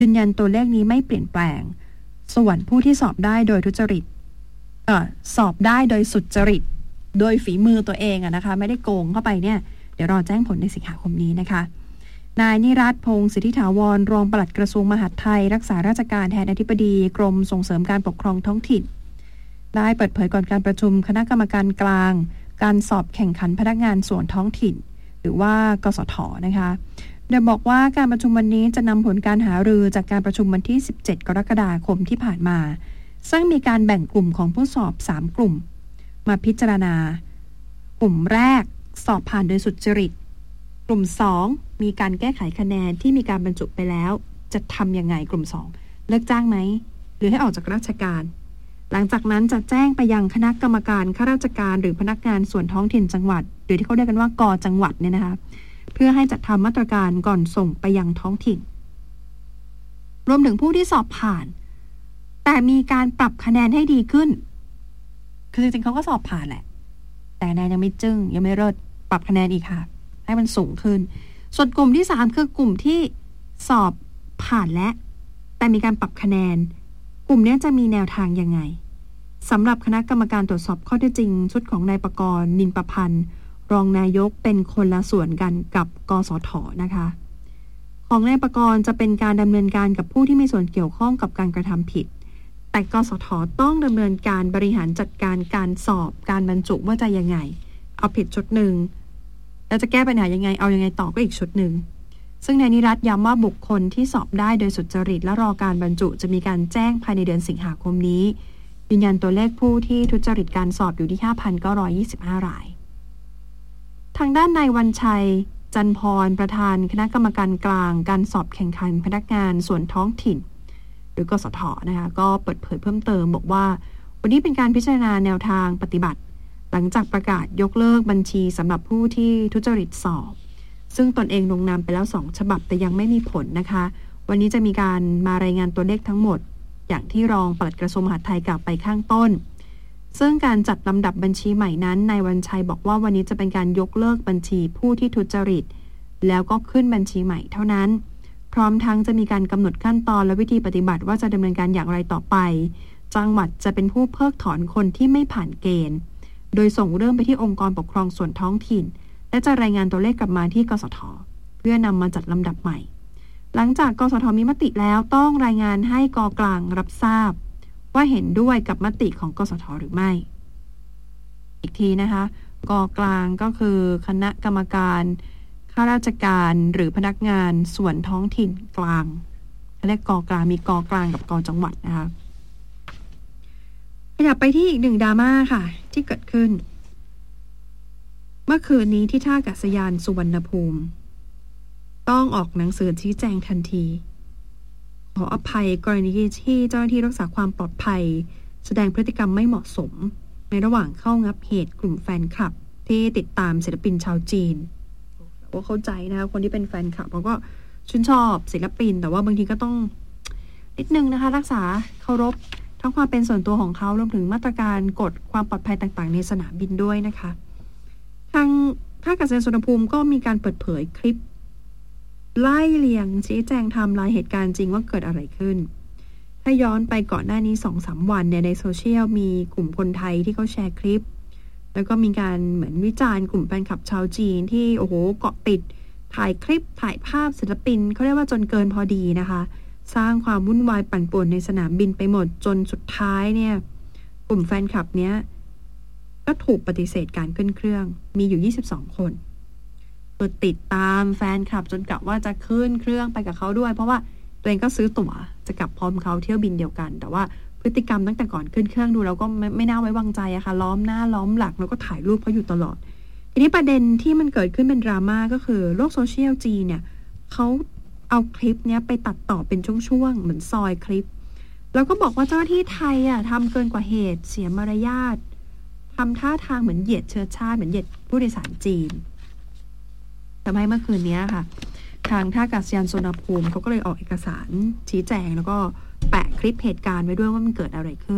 ยืนยันตัวเลขนี้ไม่เปลี่ยนแปลงส่วนผู้ที่สอบได้โดยทุจริตสอบได้โดยสุจริตโดยฝีมือตัวเองนะคะไม่ได้โกงเข้าไปเนี่ยเดี๋ยวรอแจ้งผลในสิงหาคมนี้นะคะนายนิรัตน์พงศ์สิทธิถาวรรองปลัดกระทรวงมหาดไทยรักษาราชการแทนอธิบดีกรมส่งเสริมการปกครองท้องถิ่นได้เปิดเผยก่อนการประชุมคณะกรรมการกลางการสอบแข่งขันพนักงานส่วนท้องถิ่นหรือว่ากสทนะคะโดยบอกว่าการประชุมวันนี้จะนำผลการหารือจากการประชุมวันที่17กรกฎาคมที่ผ่านมาซึ่งมีการแบ่งกลุ่มของผู้สอบ3กลุ่มมาพิจารณากลุ่มแรกสอบผ่านโดยสุจริตกลุ่ม2มีการแก้ไขคะแนนที่มีการบรรจุไปแล้วจะทำยังไงกลุ่ม2เลิกจ้างไหมหรือให้ออกจากราชการหลังจากนั้นจะแจ้งไปยังคณะกรรมการข้าราชการหรือพนักงานส่วนท้องถิ่นจังหวัดหรือที่เขาเรียกกันว่ากจังหวัดเนี่ยนะคะเพื่อให้จัดทำมาตรการก่อนส่งไปยังท้องถิ่นรวมถึงผู้ที่สอบผ่านแต่มีการปรับคะแนนให้ดีขึ้นคือจริงๆเขาก็สอบผ่านแหละแต่คะแนนยังไม่จึ้งยังไม่เลิศปรับคะแนนอีกค่ะให้มันสูงขึ้นส่วนกลุ่มที่3คือกลุ่มที่สอบผ่านและแต่มีการปรับคะแนนกลุ่มนี้จะมีแนวทางยังไงสำหรับคณะกรรมการตรวจสอบข้อเท็จจริงชุดของนายปกรณ์นินประพันธ์รองนายกเป็นคนละส่วนกันกับกสทนะคะของนายปกรณ์จะเป็นการดำเนินการกับผู้ที่มีส่วนเกี่ยวข้องกับการกระทำผิดแต่กสทต้องดำเนินการบริหารจัดการการสอบการบรรจุว่าจะยังไงเอาผิดชุดหนึ่งแล้วจะแก้ปัญหายังไงเอายังไงต่อก็อีกชุดหนึ่งซึ่งนายนิรัตน์ย้ำว่าบุคคลที่สอบได้โดยสุจริตและรอการบรรจุจะมีการแจ้งภายในเดือนสิงหาคมนี้ยืนยันตัวเลขผู้ที่ทุจริตการสอบอยู่ที่ 5,925 รายทางด้านนายวันชัยจันพรประธานคณะกรรมการกลางการสอบแข่งขันพนักงานส่วนท้องถิ่นหรือกสทนะคะก็เปิดเผยเพิ่มเติมบอกว่าวันนี้เป็นการพิจารณาแนวทางปฏิบัติหลังจากประกาศยกเลิกบัญชีสำหรับผู้ที่ทุจริตสอบซึ่งตนเองลงนามไปแล้ว2ฉบับแต่ยังไม่มีผลนะคะวันนี้จะมีการมารายงานตัวเลขทั้งหมดอย่างที่รองปลัดกระทรวงมหาดไทยกล่าวไปข้างต้นซึ่งการจัดลำดับบัญชีใหม่นั้นนายวันชัยบอกว่าวันนี้จะเป็นการยกเลิกบัญชีผู้ที่ทุจริตแล้วก็ขึ้นบัญชีใหม่เท่านั้นพร้อมทั้งจะมีการกำหนดขั้นตอนและวิธีปฏิบัติว่าจะดำเนินการอย่างไรต่อไปจังหวัดจะเป็นผู้เพิกถอนคนที่ไม่ผ่านเกณฑ์โดยส่งเรื่องไปที่องค์กรปกครองส่วนท้องถิ่นและจะรายงานตัวเลขกลับมาที่กสทเพื่อนำมาจัดลำดับใหม่หลังจากกสทมีมติแล้วต้องรายงานให้กกลางรับทราบว่าเห็นด้วยกับมติของกสทหรือไม่อีกทีนะคะกกลางก็คือคณะกรรมการข้าราชการหรือพนักงานส่วนท้องถิ่นกลางเรียกกกลางมีกกลางกับกจังหวัดนะคะขยับไปที่อีกหนึ่งดราม่าค่ะที่เกิดขึ้นเมื่อคืนนี้ที่ท่าอากาศยานสุวรรณภูมิต้องออกหนังสือชี้แจงทันทีขออภัยกรณีที่เจ้าหน้าที่รักษาความปลอดภัยแสดงพฤติกรรมไม่เหมาะสมในระหว่างเข้างับเหตุกลุ่มแฟนคลับที่ติดตามศิลปินชาวจีนว่าเข้าใจนะคะคนที่เป็นแฟนคลับเขาก็ชื่นชอบศิลปินแต่ว่าบางทีก็ต้องนิดนึงนะคะรักษาเคารพทั้งความเป็นส่วนตัวของเขารวมถึงมาตรการกฎความปลอดภัยต่างๆในสนามบินด้วยนะคะทางท่าอากาศยานสุวรรณภูมิก็มีการเปิดเผยคลิปไล่เลียงชี้แจงไทม์ไลน์เหตุการณ์จริงว่าเกิดอะไรขึ้นถ้าย้อนไปก่อนหน้านี้ 2-3 วันในโซเชียลมีกลุ่มคนไทยที่เขาแชร์คลิปแล้วก็มีการเหมือนวิจารณ์กลุ่มแฟนคลับชาวจีนที่โอ้โหเกาะติดถ่ายคลิปถ่ายภาพศิลปินเขาเรียกว่าจนเกินพอดีนะคะสร้างความวุ่นวายปั่นป่วนในสนามบินไปหมดจนสุดท้ายเนี่ยกลุ่มแฟนคลับเนี้ยก็ถูกปฏิเสธการขึ้นเครื่องมีอยู่22คนคือติดตามแฟนคลับจนกะว่าจะขึ้นเครื่องไปกับเขาด้วยเพราะว่าตัวเองก็ซื้อตั๋วจะกลับพร้อมเขาเที่ยวบินเดียวกันแต่ว่าพฤติกรรมตั้งแต่ก่อนขึ้นเครื่องดูแล้วก็ไม่น่าไว้วางใจอะค่ะล้อมหน้าล้อมหลังแล้วก็ถ่ายรูปเขาอยู่ตลอดทีนี้ประเด็นที่มันเกิดขึ้นเป็นดราม่าก็คือโลกโซเชียลจีนเนี่ยเขาเอาคลิปเนี้ยไปตัดต่อเป็นช่วงๆเหมือนซอยคลิปแล้วก็บอกว่าเจ้าหน้าที่ไทยอะทำเกินกว่าเหตุเสียมารยาททำท่าทางเหมือนเหยียดเชื้อชาติเหมือนเหยียดผู้โดยสารจีนทำให้เมื่อคืนนี้ค่ะทางท่าอากาศยานสุวรรณภูมิเขาก็เลยออกเอกสารชี้แจงแล้วก็แปะคลิปเหตุการณ์ไว้ด้วยว่ามันเกิดอะไรขึ้น